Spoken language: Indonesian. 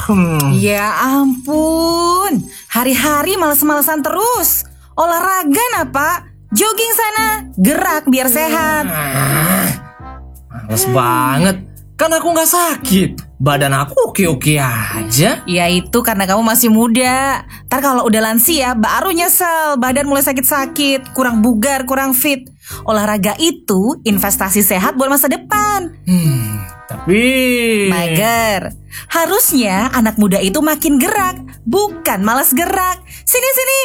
Ya ampun, hari-hari males-malesan terus. Olahraga nah Pak, jogging sana, gerak biar sehat. Males banget. Kan aku gak sakit. Badan aku oke-oke aja. Ya itu karena kamu masih muda. Ntar kalau udah lansia baru nyesel, badan mulai sakit-sakit, kurang bugar, kurang fit. Olahraga itu investasi sehat buat masa depan. Tapi Mager, harusnya anak muda itu makin gerak, bukan malas gerak. Sini-sini.